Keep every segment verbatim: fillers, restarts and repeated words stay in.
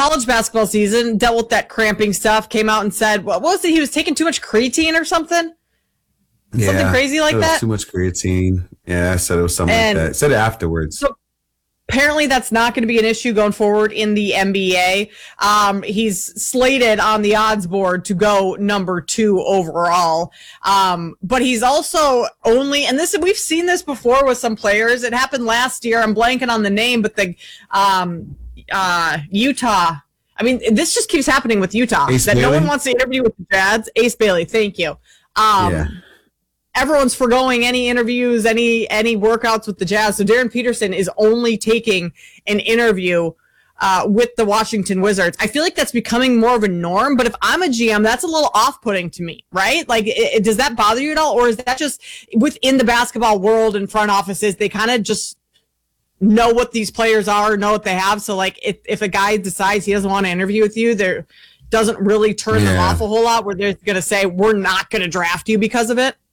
college basketball season, dealt with that cramping stuff, came out and said, what was it? He was taking too much creatine or something? Yeah, something crazy like that? Too much creatine. Yeah, I said it was something and like that. I said it afterwards. So apparently that's not going to be an issue going forward in the N B A. Um, he's slated on the odds board to go number two overall. Um, but he's also only, and this, we've seen this before with some players. It happened last year. I'm blanking on the name, but the, um, uh, Utah, I mean, this just keeps happening with Utah. Ace that Bailey? No one wants to interview with the Jazz. Ace Bailey, thank you. Um, yeah. Everyone's foregoing any interviews, any any workouts with the Jazz. So Darren Peterson is only taking an interview uh, with the Washington Wizards. I feel like that's becoming more of a norm. But if I'm a G M, that's a little off-putting to me, right? Like, it, it, does that bother you at all? Or is that just within the basketball world and front offices, they kind of just know what these players are, know what they have. So, like, if, if a guy decides he doesn't want to interview with you, there doesn't really turn yeah. them off a whole lot where they're going to say, we're not going to draft you because of it.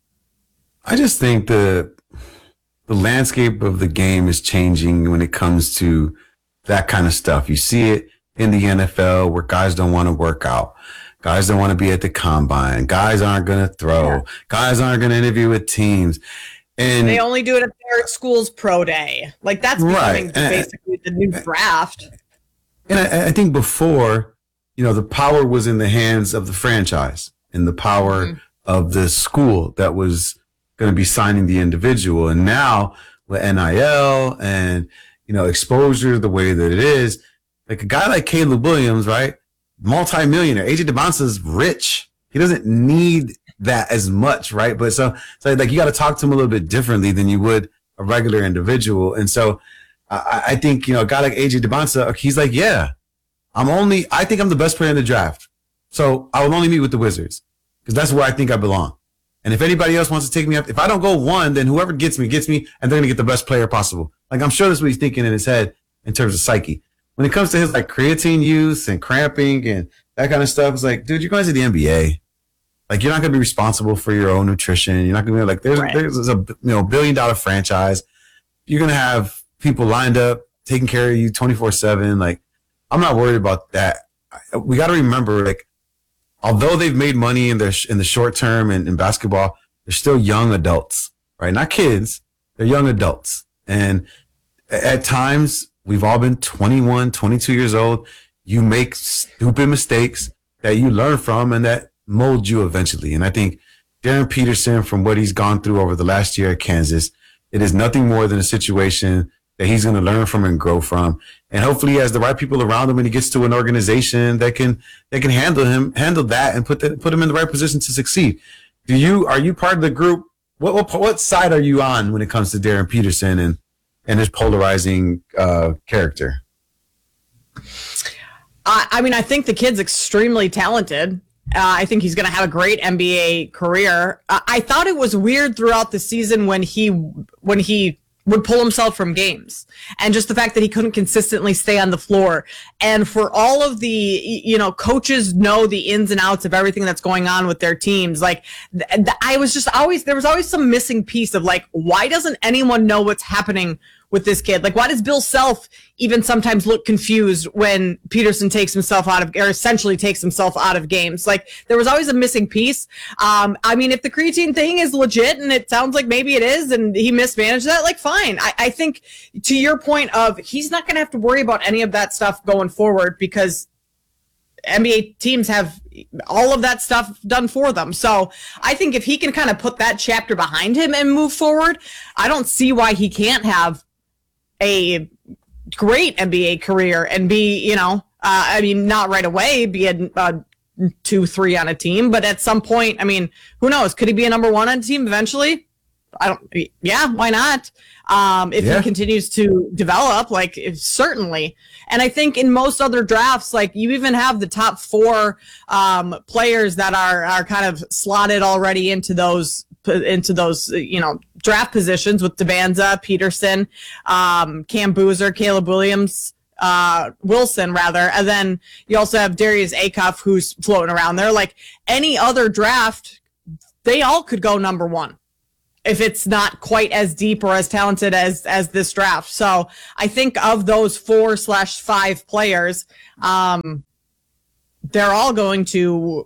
I just think the the landscape of the game is changing when it comes to that kind of stuff. You see it in the N F L where guys don't want to work out. Guys don't want to be at the combine. Guys aren't going to throw. Yeah. Guys aren't going to interview with teams. And they only do it at their school's pro day. Like, that's becoming right. basically the new draft. And I, I think before, you know, the power was in the hands of the franchise and the power mm-hmm. of the school that was going to be signing the individual. And now with N I L and, you know, exposure the way that it is, like a guy like Caleb Williams, right? Multi-millionaire. A J Debonsa's rich. He doesn't need that as much, right? But so, so like you got to talk to him a little bit differently than you would a regular individual. And so I, I think, you know, a guy like A J Debonsa, he's like, yeah, I'm only, I think I'm the best player in the draft. So I will only meet with the Wizards because that's where I think I belong. And if anybody else wants to take me up, if I don't go one, then whoever gets me, gets me, and they're going to get the best player possible. Like, I'm sure that's what he's thinking in his head in terms of psyche. When it comes to his, like, creatine use and cramping and that kind of stuff, it's like, dude, you're going to the N B A. Like, you're not going to be responsible for your own nutrition. You're not going to be like, there's, right. there's a, you know, billion dollar franchise. You're going to have people lined up, taking care of you twenty-four seven. Like, I'm not worried about that. We got to remember, like, although they've made money in their in the short term in, in basketball, they're still young adults, right? Not kids. They're young adults. And at times, we've all been twenty-one, twenty-two years old. You make stupid mistakes that you learn from and that mold you eventually. And I think Darren Peterson, from what he's gone through over the last year at Kansas, it is nothing more than a situation that he's going to learn from and grow from. And hopefully he has the right people around him when he gets to an organization that can, that can handle him, handle that and put the, put him in the right position to succeed. Do you, are you part of the group? What, what, what side are you on when it comes to Darren Peterson and, and his polarizing, uh, character? I, I mean, I think the kid's extremely talented. Uh, I think he's going to have a great N B A career. Uh, I thought it was weird throughout the season when he, when he, would pull himself from games and just the fact that he couldn't consistently stay on the floor. And for all of the, you know, coaches know the ins and outs of everything that's going on with their teams. Like th- th- I was just always, there was always some missing piece of like, why doesn't anyone know what's happening with this kid? Like, why does Bill Self even sometimes look confused when Peterson takes himself out of, or essentially takes himself out of games? Like, there was always a missing piece. Um, I mean, if the creatine thing is legit and it sounds like maybe it is and he mismanaged that, like, fine. I, I think to your point of he's not going to have to worry about any of that stuff going forward because N B A teams have all of that stuff done for them. So I think if he can kind of put that chapter behind him and move forward, I don't see why he can't have a great N B A career and be, you know, uh, I mean, not right away, be a uh, two, three on a team, but at some point, I mean, who knows? Could he be a number one on a team eventually? I don't, yeah, why not? Um, if yeah. he continues to develop, like if, certainly. And I think in most other drafts, like you even have the top four um, players that are, are kind of slotted already into those, into those, you know, draft positions with Debanza, Peterson, um, Cam Boozer, Caleb Williams, uh, Wilson rather. And then you also have Darius Acuff who's floating around there. Like any other draft, they all could go number one. if it's not quite as deep or as talented as as this draft. So I think of those four slash five players, um, they're all going to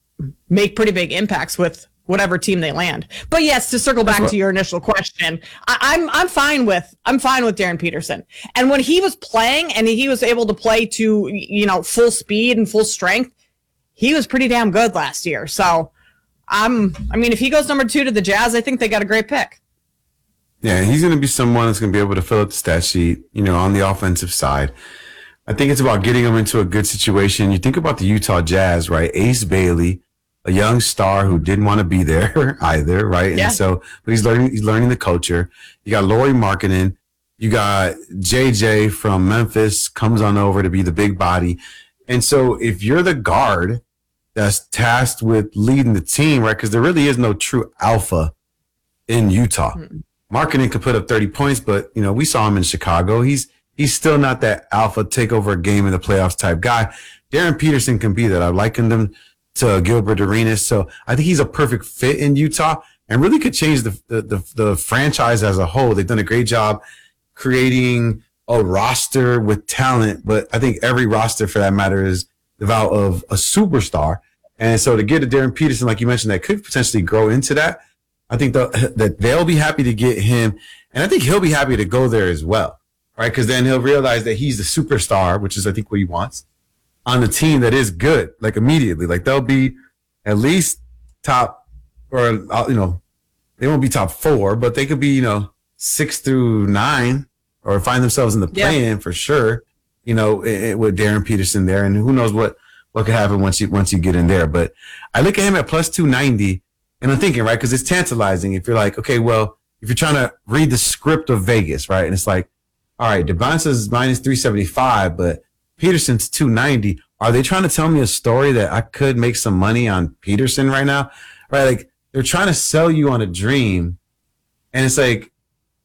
make pretty big impacts with whatever team they land. But yes, to circle back to your initial question, I, I'm I'm fine with I'm fine with Darren Peterson. And when he was playing and he was able to play to, you know, full speed and full strength, he was pretty damn good last year. So I'm I mean, if he goes number two to the Jazz, I think they got a great pick. Yeah, he's going to be someone that's going to be able to fill up the stat sheet, you know, on the offensive side. I think it's about getting him into a good situation. You think about the Utah Jazz, right? Ace Bailey, a young star who didn't want to be there either, right? Yeah. And so, but he's learning, he's learning the culture. You got Lauri Markkanen. You got J J from Memphis comes on over to be the big body. And so if you're the guard that's tasked with leading the team, right? Because there really is no true alpha in Utah. Mm-hmm. Markkanen could put up thirty points, but you know, we saw him in Chicago. He's, he's still not that alpha take over a game in the playoffs type guy. Darren Peterson can be that. I likened him to Gilbert Arenas. So I think he's a perfect fit in Utah and really could change the, the, the, the franchise as a whole. They've done a great job creating a roster with talent, but I think every roster for that matter is devout of a superstar. And so to get a Darren Peterson, like you mentioned, that could potentially grow into that, I think the, that they'll be happy to get him. And I think he'll be happy to go there as well, right? Because then he'll realize that he's the superstar, which is, I think, what he wants, on the team that is good, like immediately. Like they'll be at least top, or, you know, they won't be top four, but they could be, you know, six through nine or find themselves in the play-in yeah. for sure, you know, it, it, with Darren Peterson there. And who knows what, what could happen once you, once you get in there. But I look at him at plus two ninety and I'm thinking, right, because it's tantalizing. If you're like, okay, well, if you're trying to read the script of Vegas, right, and it's like, all right, Debonsa's minus three seventy-five, but Peterson's two ninety. Are they trying to tell me a story that I could make some money on Peterson right now? Right? Like they're trying to sell you on a dream. And it's like,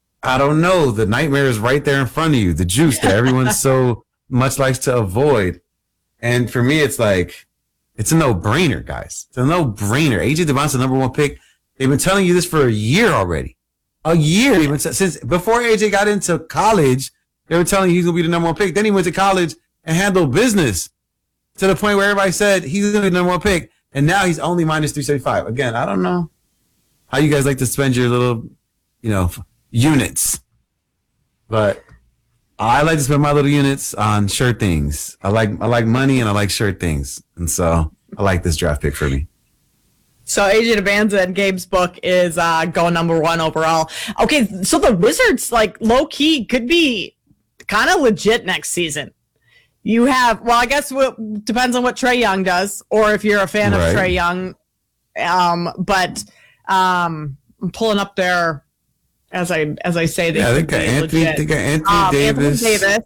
I don't know. The nightmare is right there in front of you. The juice that everyone so much likes to avoid. And for me, it's like, it's a no-brainer, guys. It's a no-brainer. A J Debonsa, number one pick. They've been telling you this for a year already. A year. Even since before A J got into college, they were telling you he's going to be the number one pick. Then he went to college and handle business to the point where everybody said he's going to be the number one pick. And now he's only minus three seventy-five. Again, I don't know how you guys like to spend your little, you know, units. But I like to spend my little units on sure things. I like, I like money and I like sure things. And so I like this draft pick for me. So A J Debonsa in Gabe's book is uh, going number one overall. Okay, so the Wizards, like, low-key could be kind of legit next season. You have, well, I guess it depends on what Trae Young does, or if you're a fan right. of Trae Young. Um, but um, I'm pulling up there as I as I say they yeah, they got Anthony, they got Anthony um, Davis. Anthony Davis.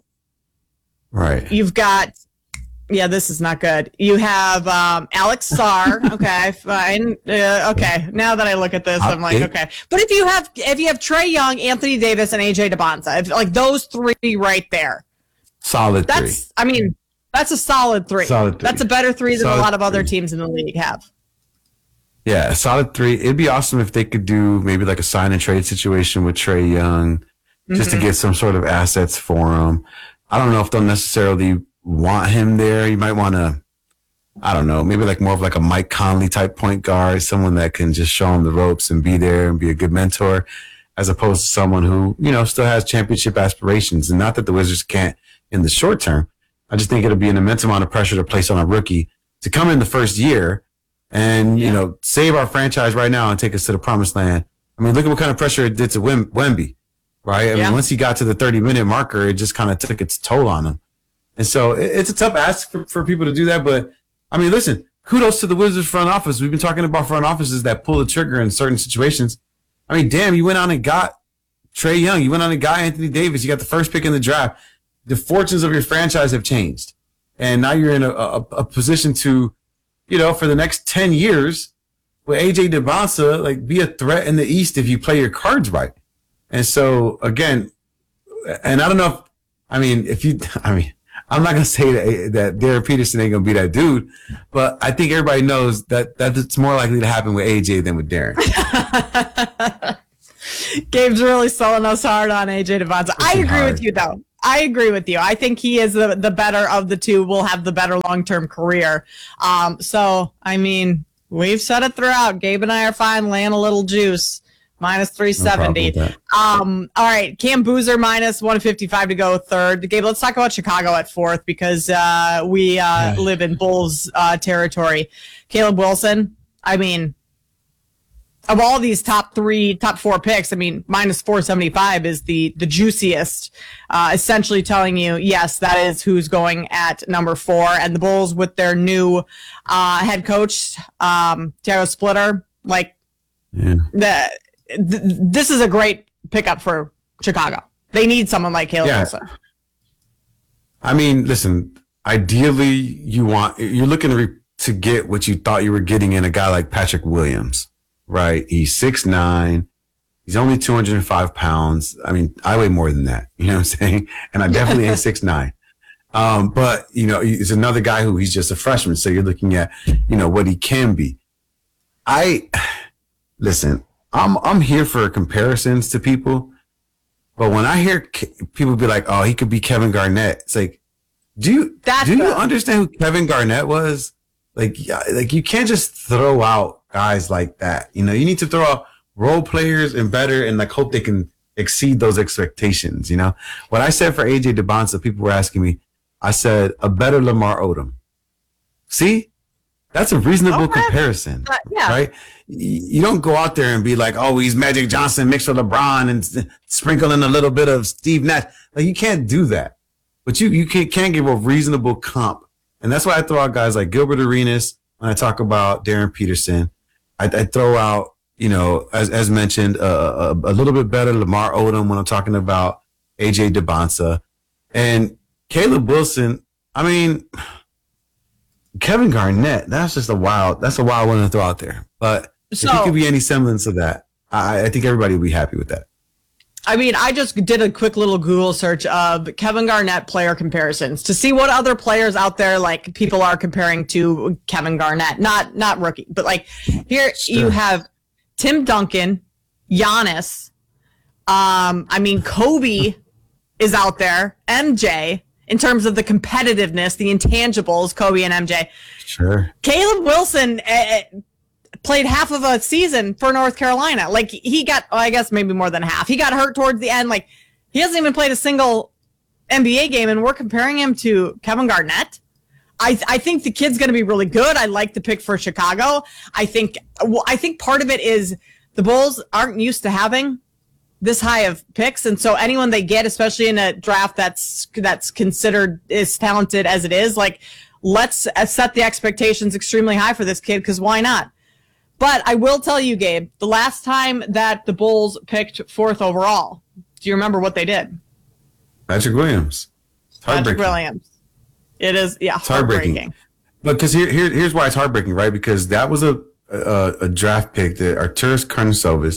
Right. You've got, yeah, this is not good. You have um, Alex Sarr. Okay, fine. Uh, okay, now that I look at this, I'm like, okay. But if you have if you have Trae Young, Anthony Davis, and A J Debonsa, if, like those three right there. Solid three. That's, I mean, that's a solid three. Solid three. That's a better three than solid a lot of other three. teams in the league have. Yeah, a solid three. It'd be awesome if they could do maybe like a sign and trade situation with Trae Young, just mm-hmm. to get some sort of assets for him. I don't know if they'll necessarily want him there. You might want to, I don't know, maybe like more of like a Mike Conley type point guard, someone that can just show him the ropes and be there and be a good mentor, as opposed to someone who, you know, still has championship aspirations. And not that the Wizards can't in the short term. I just think it'll be an immense amount of pressure to place on a rookie to come in the first year and, yeah. you know, save our franchise right now and take us to the promised land. I mean, look at what kind of pressure it did to Wem- Wemby, right? I yeah. mean, once he got to the thirty minute marker, it just kind of took its toll on him. And so it, it's a tough ask for, for people to do that. But I mean, listen, kudos to the Wizards front office. We've been talking about front offices that pull the trigger in certain situations. I mean, damn, you went on and got Trae Young. You went on and got Anthony Davis. You got the first pick in the draft. The fortunes of your franchise have changed. And now you're in a, a, a position to, you know, for the next ten years with A J Debonsa, like be a threat in the East if you play your cards right. And so again, and I don't know if, I mean, if you, I mean, I'm not going to say that, that Darren Peterson ain't going to be that dude, but I think everybody knows that, that it's more likely to happen with A J than with Darren. Gabe's really selling us hard on A J Devonta. I agree hard. with you, though. I agree with you. I think he is the, the better of the two, will have the better long-term career. Um, so, I mean, we've said it throughout. Gabe and I are fine laying a little juice. Minus three seventy. No um, all right, Cam Boozer minus one fifty-five to go third. Gabe, let's talk about Chicago at fourth because uh, we uh, live in Bulls uh, territory. Caleb Wilson, I mean, of all these top three, top four picks, I mean, minus four seventy-five is the the juiciest, uh, essentially telling you, yes, that is who's going at number four. And the Bulls with their new uh, head coach, um, Tiago Splitter, like, Yeah. the, th- this is a great pickup for Chicago. They need someone like Caleb Yeah. Wilson. I mean, listen, ideally you want, you're looking to, re- to get what you thought you were getting in a guy like Patrick Williams, right? He's six nine. He's only two hundred five pounds. I mean, I weigh more than that. You know what I'm saying? And I definitely ain't six nine. Um, but you know, he's another guy who he's just a freshman. So you're looking at, you know, what he can be. I, listen, I'm, I'm here for comparisons to people. But when I hear Ke- people be like, "Oh, he could be Kevin Garnett," it's like, do you That's do you the- understand who Kevin Garnett was? Like, yeah, like you can't just throw out guys like that. You know, you need to throw out role players and better, and like hope they can exceed those expectations. You know, what I said for A J Debonsa, people were asking me. I said a better Lamar Odom. See, that's a reasonable Okay. comparison, Uh, yeah. right? Y- You don't go out there and be like, "Oh, he's Magic Johnson mixed with LeBron and s- sprinkle in a little bit of Steve Nash." Like you can't do that. But you you can can give a reasonable comp, and that's why I throw out guys like Gilbert Arenas when I talk about Darren Peterson. I, I throw out, you know, as as mentioned, uh, a, a little bit better Lamar Odom when I'm talking about A J Debonsa and Caleb Wilson. I mean, Kevin Garnett. That's just a wild. That's a wild one to throw out there. But if So- he could be any semblance of that, I, I think everybody would be happy with that. I mean, I just did a quick little Google search of Kevin Garnett player comparisons to see what other players out there like people are comparing to Kevin Garnett. Not not rookie, but like here Sure. you have Tim Duncan, Giannis. Um, I mean, Kobe is out there. M J in terms of the competitiveness, the intangibles. Kobe and M J. Sure. Caleb Wilson uh, played half of a season for North Carolina. Like he got, well, I guess maybe more than half. He got hurt towards the end. Like he hasn't even played a single N B A game, and we're comparing him to Kevin Garnett. I I think the kid's going to be really good. I like the pick for Chicago. I think well, I think part of it is the Bulls aren't used to having this high of picks, and so anyone they get, especially in a draft that's that's considered as talented as it is, like let's set the expectations extremely high for this kid because why not? But I will tell you, Gabe, the last time that the Bulls picked fourth overall, do you remember what they did? Patrick Williams. It's Patrick heartbreaking. Williams. It is, yeah, It's heartbreaking. heartbreaking. But because here, here, here's why it's heartbreaking, right? Because that was a a, a draft pick that Arturas Karnisovas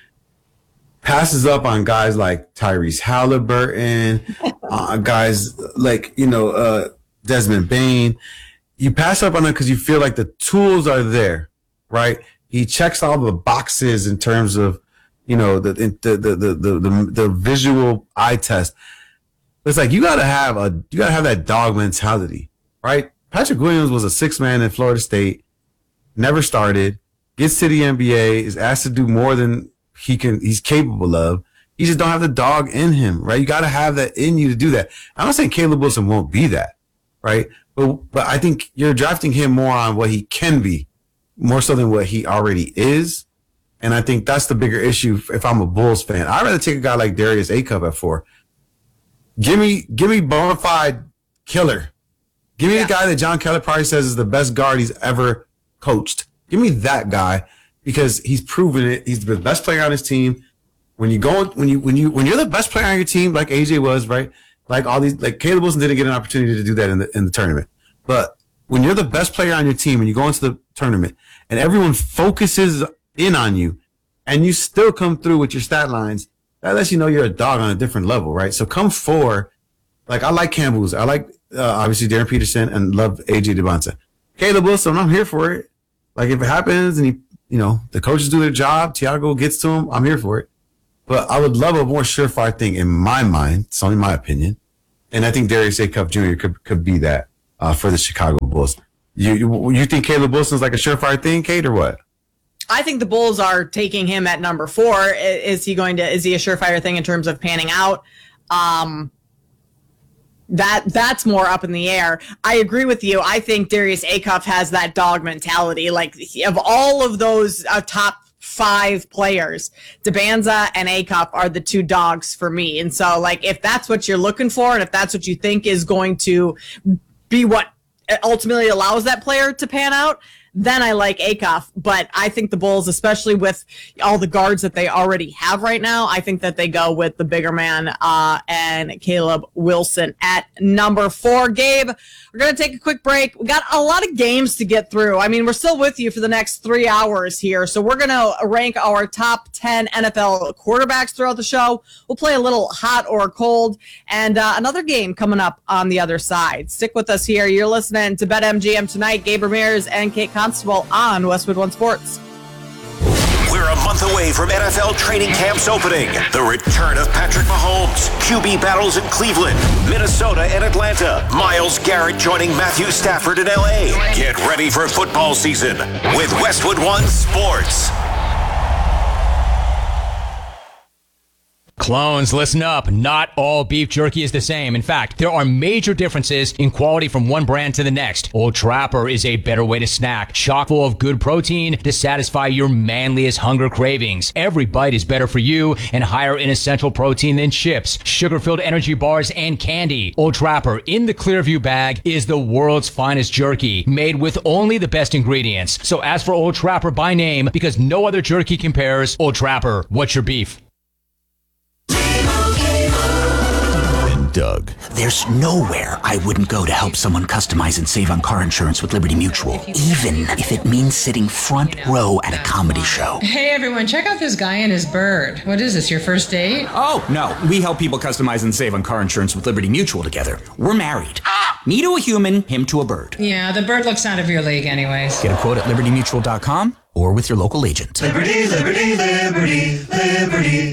passes up on guys like Tyrese Halliburton, uh, guys like, you know, uh, Desmond Bain. You pass up on them because you feel like the tools are there, right? He checks all the boxes in terms of, you know, the the the the the, the, the visual eye test. It's like you gotta have a you gotta have that dog mentality, right? Patrick Williams was a six man in Florida State, never started, gets to the N B A, is asked to do more than he can he's capable of. You just don't have the dog in him, right? You gotta have that in you to do that. I'm not saying Caleb Wilson won't be that, right? But but I think you're drafting him more on what he can be, more so than what he already is. And I think that's the bigger issue if I'm a Bulls fan. I'd rather take a guy like Darius Acup at four. Give me, give me bona fide killer. Give me Yeah. the guy that John Kelly probably says is the best guard he's ever coached. Give me that guy because he's proven it. He's the best player on his team. When you go, when you, when you, when you're the best player on your team, like A J was, right? Like all these, like Caleb Wilson didn't get an opportunity to do that in the in the tournament. But when you're the best player on your team and you go into the tournament and everyone focuses in on you, and you still come through with your stat lines, that lets you know you're a dog on a different level, right? So come four, like I like Cam Boozer. I like uh, obviously Darren Peterson and love A J Debonsa. Caleb Wilson, I'm here for it. Like if it happens and he, you know, the coaches do their job, Tiago gets to him, I'm here for it. But I would love a more surefire thing in my mind. It's only my opinion. And I think Darius Acuff Junior could could be that uh, for the Chicago Bulls. You, you you think Caleb Wilson's like a surefire thing, Kate, or what? I think the Bulls are taking him at number four. Is he going to? Is he a surefire thing in terms of panning out? Um, that that's more up in the air. I agree with you. I think Darius Acuff has that dog mentality. Like of all of those uh, top five players, Debanza and Acuff are the two dogs for me. And so, like, if that's what you're looking for, and if that's what you think is going to be what ultimately allows that player to pan out, then I like Acuff. But I think the Bulls, especially with all the guards that they already have right now, I think that they go with the bigger man uh, and Caleb Wilson at number four. Gabe, we're going to take a quick break. We got a lot of games to get through. I mean, we're still with you for the next three hours here. So we're going to rank our top ten N F L quarterbacks throughout the show. We'll play a little hot or cold and uh, another game coming up on the other side. Stick with us here. You're listening to BetMGM Tonight. Gabe Ramirez and Kate Constable on Westwood One Sports. We're a month away from N F L training camps opening. The return of Patrick Mahomes, Q B battles in Cleveland, Minnesota, and Atlanta. Myles Garrett joining Matthew Stafford in L A. Get ready for football season with Westwood One Sports. Clones, listen up. Not all beef jerky is the same. In fact, there are major differences in quality from one brand to the next. Old Trapper is a better way to snack, chock full of good protein to satisfy your manliest hunger cravings. Every bite is better for you and higher in essential protein than chips, sugar-filled energy bars, and candy. Old Trapper in the Clearview bag is the world's finest jerky, made with only the best ingredients. So ask for Old Trapper by name because no other jerky compares. Old Trapper, what's your beef? Doug. There's nowhere I wouldn't go to help someone customize and save on car insurance with Liberty Mutual, even if it means sitting front row at a comedy show. Hey everyone, check out this guy and his bird. What is this, your first date? Oh, no. We help people customize and save on car insurance with Liberty Mutual together. We're married. Me to a human, him to a bird. Yeah, the bird looks out of your league anyways. Get a quote at liberty mutual dot com or with your local agent. Liberty, liberty, liberty, liberty.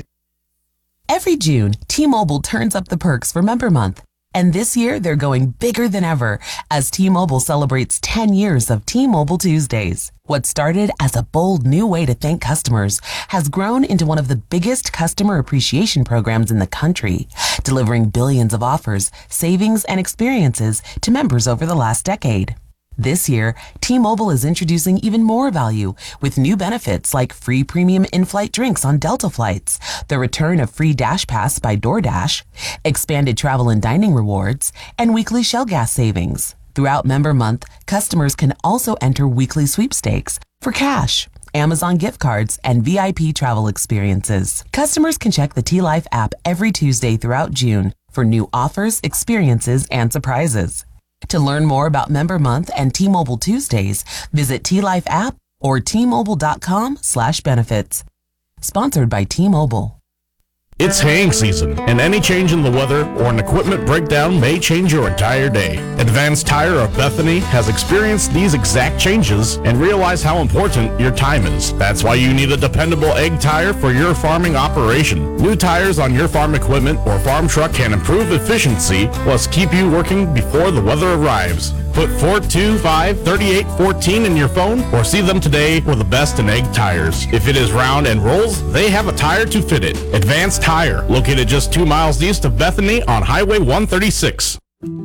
Every June, T-Mobile turns up the perks for Member Month. And this year, they're going bigger than ever as T-Mobile celebrates ten years of T-Mobile Tuesdays. What started as a bold new way to thank customers has grown into one of the biggest customer appreciation programs in the country, delivering billions of offers, savings, and experiences to members over the last decade. This year, T-Mobile is introducing even more value with new benefits like free premium in-flight drinks on Delta flights, the return of free Dash Pass by DoorDash, expanded travel and dining rewards, and weekly Shell gas savings. Throughout Member Month, customers can also enter weekly sweepstakes for cash, Amazon gift cards, and V I P travel experiences. Customers can check the T-Life app every Tuesday throughout June for new offers, experiences, and surprises. To learn more about Member Month and T-Mobile Tuesdays, visit T-Life app or T-Mobile.com slash benefits. Sponsored by T-Mobile. It's haying season, and any change in the weather or an equipment breakdown may change your entire day. Advanced Tire of Bethany has experienced these exact changes and realized how important your time is. That's why you need a dependable egg tire for your farming operation. New tires on your farm equipment or farm truck can improve efficiency, plus keep you working before the weather arrives. Put four two five, three eight one four in your phone or see them today for the best in egg tires. If it is round and rolls, they have a tire to fit it. Advanced Tire, located just two miles east of Bethany on Highway one thirty-six.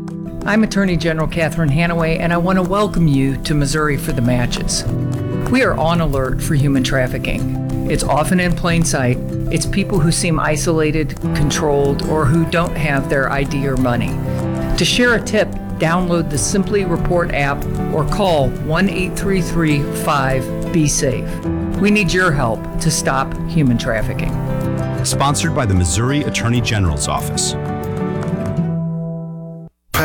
I'm Attorney General Catherine Hanaway, and I want to welcome you to Missouri for the Matches. We are on alert for human trafficking. It's often in plain sight. It's people who seem isolated, controlled, or who don't have their I D or money. To share a tip, download the Simply Report app or call one eight three three five be safe. We need your help to stop human trafficking. Sponsored by the Missouri Attorney General's Office.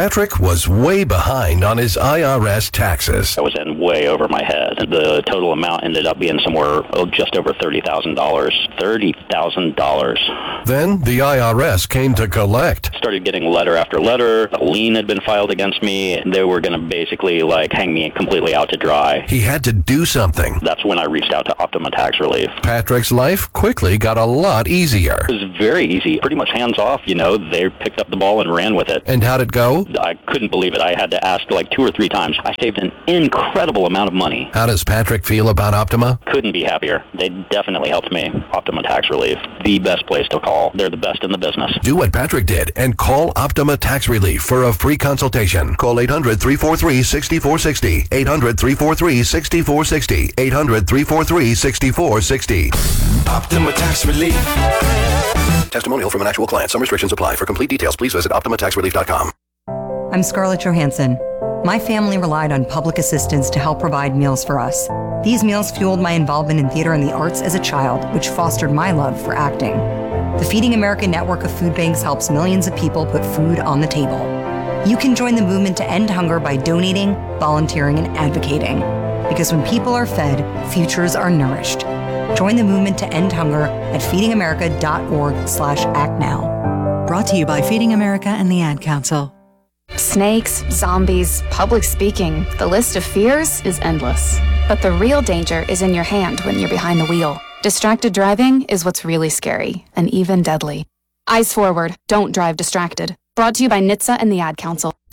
Patrick was way behind on his I R S taxes. I was in way over my head. The total amount ended up being somewhere oh, just over thirty thousand dollars. thirty thousand dollars. Then the I R S came to collect. Started getting letter after letter. A lien had been filed against me. They were going to basically like hang me completely out to dry. He had to do something. That's when I reached out to Optima Tax Relief. Patrick's life quickly got a lot easier. It was very easy. Pretty much hands off, you know. They picked up the ball and ran with it. And how'd it go? I couldn't believe it. I had to ask like two or three times. I saved an incredible amount of money. How does Patrick feel about Optima? Couldn't be happier. They definitely helped me. Optima Tax Relief, the best place to call. They're the best in the business. Do what Patrick did and call Optima Tax Relief for a free consultation. Call eight hundred, three four three, six four six zero. eight hundred, three four three, six four six zero. eight hundred, three four three, six four six zero. Optima Tax Relief. Testimonial from an actual client. Some restrictions apply. For complete details, please visit optima tax relief dot com. I'm Scarlett Johansson. My family relied on public assistance to help provide meals for us. These meals fueled my involvement in theater and the arts as a child, which fostered my love for acting. The Feeding America network of food banks helps millions of people put food on the table. You can join the movement to end hunger by donating, volunteering, and advocating. Because when people are fed, futures are nourished. Join the movement to end hunger at feeding america dot org slash act now. Brought to you by Feeding America and the Ad Council. Snakes, zombies, public speaking. The list of fears is endless. But the real danger is in your hand when you're behind the wheel. Distracted driving is what's really scary and even deadly. Eyes forward, don't drive distracted. Brought to you by N H T S A and the Ad Council.